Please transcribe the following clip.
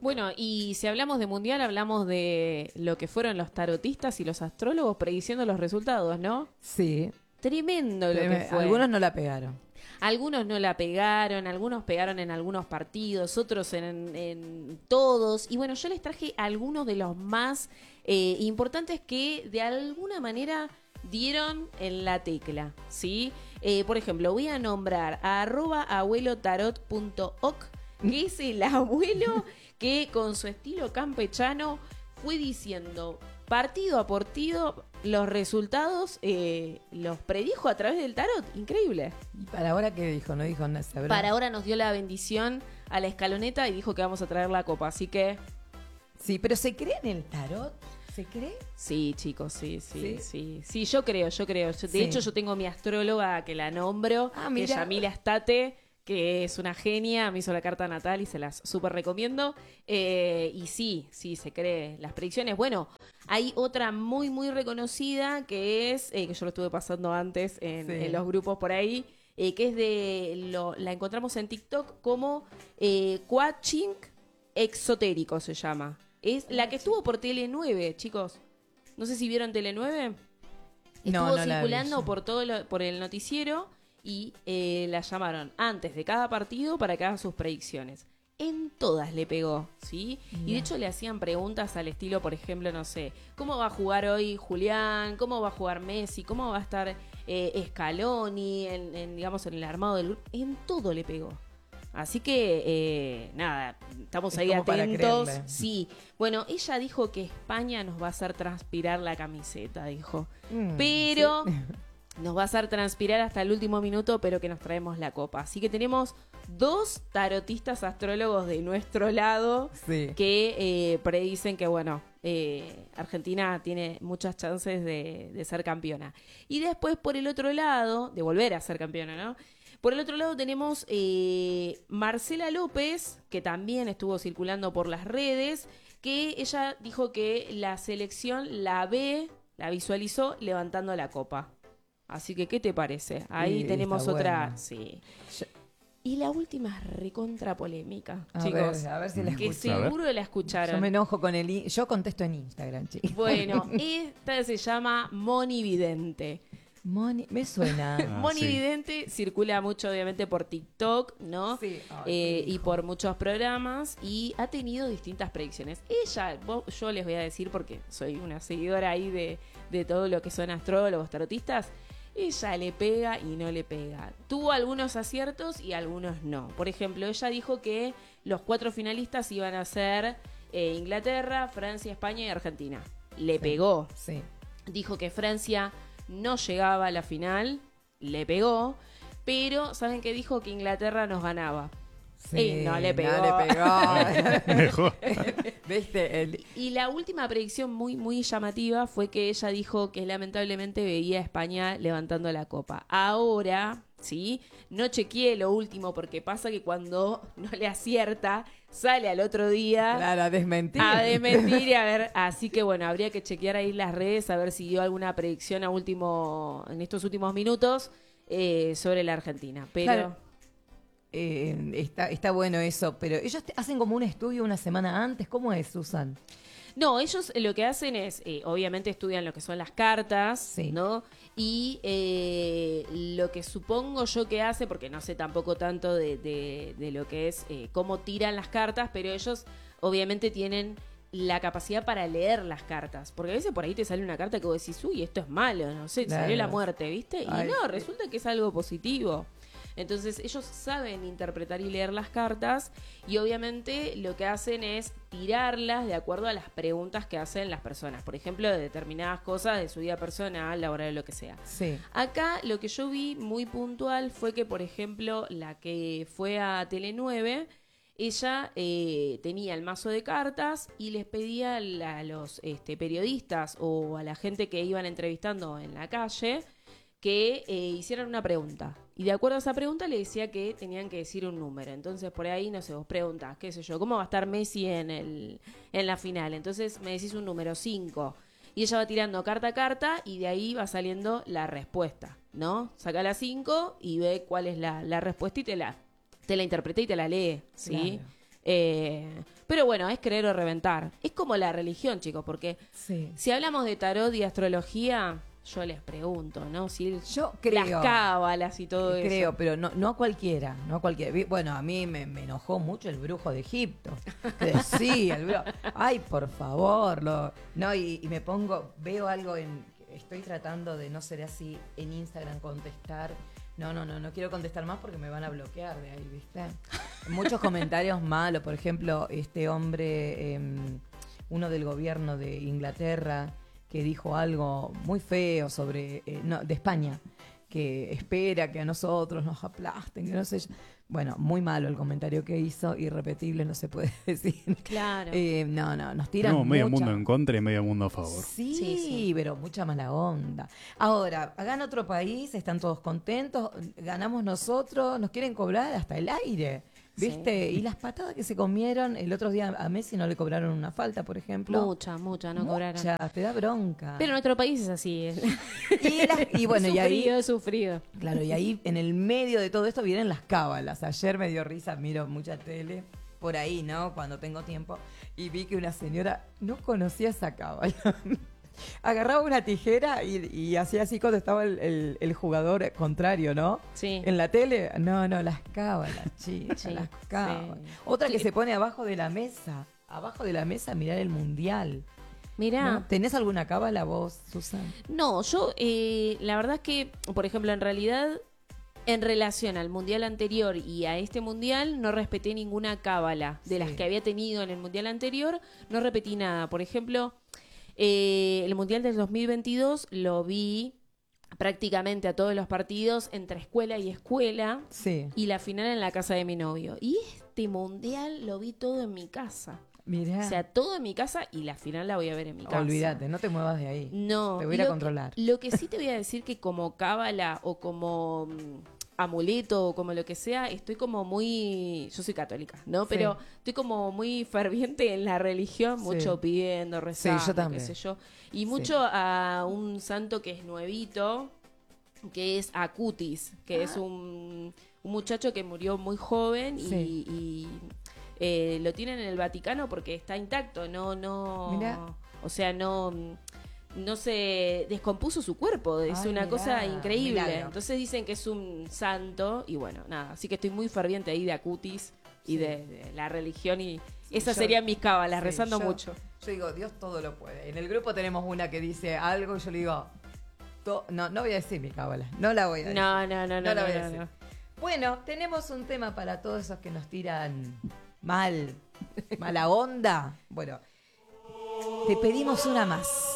Bueno, y si hablamos de mundial, hablamos de lo que fueron los tarotistas y los astrólogos prediciendo los resultados, ¿no? Sí. Tremendo lo que fue. Algunos no la pegaron. Algunos no la pegaron, algunos pegaron en algunos partidos, otros en todos. Y bueno, yo les traje algunos de los más importantes que de alguna manera dieron en la tecla, ¿sí? Por ejemplo, voy a nombrar a @abuelotarot.oc, que es el abuelo que con su estilo campechano fue diciendo partido a partido los resultados, los predijo a través del tarot. Increíble. ¿Y para ahora qué dijo? No dijo nada. Para ahora nos dio la bendición a la escaloneta y dijo que vamos a traer la copa, así que... Sí, pero ¿se cree en el tarot? ¿Se cree? Sí, chicos, sí. Sí, yo creo. De hecho, yo tengo mi astróloga que la nombro, que es Yamila Estate, que es una genia, me hizo la carta natal y se las súper recomiendo. Y sí, se cree las predicciones. Bueno, hay otra muy, muy reconocida que es, que yo lo estuve pasando antes en los grupos por ahí, que es la encontramos en TikTok como Coaching Exotérico se llama. Es la que estuvo por Tele9, chicos. No sé si vieron Tele9. Estuvo circulando por el noticiero y la llamaron antes de cada partido para que haga sus predicciones. En todas le pegó, ¿sí? Y de hecho le hacían preguntas al estilo, por ejemplo, no sé, ¿cómo va a jugar hoy Julián? ¿Cómo va a jugar Messi? ¿Cómo va a estar Scaloni digamos, en el armado del grupo? En todo le pegó. Así que, nada, estamos ahí atentos. Sí. Bueno, ella dijo que España nos va a hacer transpirar la camiseta, dijo. Pero nos va a hacer transpirar hasta el último minuto, pero que nos traemos la copa. Así que tenemos 2 tarotistas astrólogos de nuestro lado que predicen que, bueno, Argentina tiene muchas chances de ser campeona. Y después, por el otro lado, de volver a ser campeona, ¿no? Por el otro lado tenemos Marcela López, que también estuvo circulando por las redes, que ella dijo que la selección la visualizó levantando la copa. Así que, ¿qué te parece? Ahí tenemos otra... Bueno. Sí. Y la última es recontra polémica, chicos. A ver si la escucho. Que seguro la escucharon. Yo me enojo con yo contesto en Instagram, chicos. Bueno, esta se llama Moni Vidente. Me suena. Moni Vidente circula mucho, obviamente, por TikTok, ¿no? Sí. Y por muchos programas. Y ha tenido distintas predicciones. Yo les voy a decir, porque soy una seguidora ahí de todo lo que son astrólogos, tarotistas. Ella le pega y no le pega. Tuvo algunos aciertos y algunos no. Por ejemplo, ella dijo que los 4 finalistas iban a ser Inglaterra, Francia, España y Argentina. Le pegó. Sí. Dijo que Francia no llegaba a la final, le pegó, pero ¿saben qué dijo? Que Inglaterra nos ganaba. Sí, no le pegó. Mejor. ¿Viste? Y la última predicción muy, muy llamativa fue que ella dijo que lamentablemente veía a España levantando la copa. Ahora, ¿sí? No chequeé lo último porque pasa que cuando no le acierta, sale al otro día. Claro, a desmentir. Y a ver. Así que bueno, habría que chequear ahí las redes a ver si dio alguna predicción en estos últimos minutos sobre la Argentina. Pero... Claro. Está bueno eso, pero ellos hacen como un estudio una semana antes. ¿Cómo es, Susan? No, ellos lo que hacen es, obviamente estudian lo que son las cartas, ¿no? Y lo que supongo yo que hace, porque no sé tampoco tanto de lo que es cómo tiran las cartas, pero ellos obviamente tienen la capacidad para leer las cartas. Porque a veces por ahí te sale una carta que vos decís, uy, esto es malo, no sé, claro. Salió la muerte, ¿viste? Y Ay, no, resulta que es algo positivo. Entonces ellos saben interpretar y leer las cartas y obviamente lo que hacen es tirarlas de acuerdo a las preguntas que hacen las personas. Por ejemplo, de determinadas cosas de su vida personal, laboral, lo que sea. Sí. Acá lo que yo vi muy puntual fue que, por ejemplo, la que fue a Tele9, ella tenía el mazo de cartas y les pedía a los periodistas o a la gente que iban entrevistando en la calle que hicieran una pregunta. Y de acuerdo a esa pregunta le decía que tenían que decir un número. Entonces por ahí, no sé, vos preguntás, qué sé yo, ¿cómo va a estar Messi en la final? Entonces me decís un número, 5. Y ella va tirando carta a carta y de ahí va saliendo la respuesta, ¿no? Saca la 5 y ve cuál es la respuesta y te la interpreta y te la lee, ¿sí? Pero bueno, es creer o reventar. Es como la religión, chicos, porque si hablamos de tarot y astrología, yo les pregunto, ¿no? Si yo creo, las cábalas y todo eso. Creo, pero no a cualquiera, no a cualquiera. Bueno, a mí me enojó mucho el brujo de Egipto. Que decía, el brujo, ay, por favor. Y me pongo, veo algo estoy tratando de no ser así en Instagram, contestar. No quiero contestar más porque me van a bloquear de ahí, ¿viste? Muchos comentarios malos, por ejemplo, este hombre, uno del gobierno de Inglaterra, que dijo algo muy feo sobre, de España, que espera que a nosotros nos aplasten, que no sé yo. Bueno, muy malo el comentario que hizo, irrepetible, no se puede decir. Claro. Nos tiran medio mundo en contra y medio mundo a favor. Sí, pero mucha mala onda. Ahora, acá en otro país están todos contentos, ganamos nosotros, nos quieren cobrar hasta el aire. ¿Viste? Sí. Y las patadas que se comieron, el otro día a Messi no le cobraron una falta, por ejemplo. Mucha, no cobraron. Te da bronca. Pero nuestro país es así. Y bueno, y ahí... Sufrido. Claro, y ahí en el medio de todo esto vienen las cábalas. Ayer me dio risa, miro mucha tele, por ahí, ¿no? Cuando tengo tiempo, y vi que una señora no conocía esa cábala. Agarraba una tijera y hacía así cuando estaba el jugador contrario, ¿no? Sí. En la tele, las cábalas, chicas, las cábalas. Sí. Otra que se pone abajo de la mesa a mirar el mundial. Mirá. ¿No? ¿Tenés alguna cábala vos, Susan? No, yo la verdad es que, por ejemplo, en realidad, en relación al mundial anterior y a este mundial, no respeté ninguna cábala de las que había tenido en el mundial anterior, no repetí nada. Por ejemplo... el Mundial del 2022 lo vi prácticamente a todos los partidos entre escuela y escuela y la final en la casa de mi novio. Y este Mundial lo vi todo en mi casa. Mirá. O sea, todo en mi casa y la final la voy a ver en mi casa. Olvídate, no te muevas de ahí. No. Te voy a ir a controlar. Lo que sí te voy a decir que como cábala o como... amuleto o como lo que sea, estoy como muy... Yo soy católica, ¿no? Pero estoy como muy ferviente en la religión, mucho pidiendo, rezando, yo también. qué sé yo. Y mucho a un santo que es nuevito, que es Acutis, que es un muchacho que murió muy joven y lo tienen en el Vaticano porque está intacto, Mirá. O sea, no se descompuso su cuerpo, es una cosa increíble. Milagro. Entonces dicen que es un santo y bueno, nada, así que estoy muy ferviente ahí de Acutis y de la religión y esas serían mis cábalas, rezando mucho. Yo digo, Dios todo lo puede. En el grupo tenemos una que dice algo y yo le digo, no voy a decir mi cábala, no la voy a decir. No la voy a decir. No. Bueno, tenemos un tema para todos esos que nos tiran mala onda. Bueno, te pedimos una más.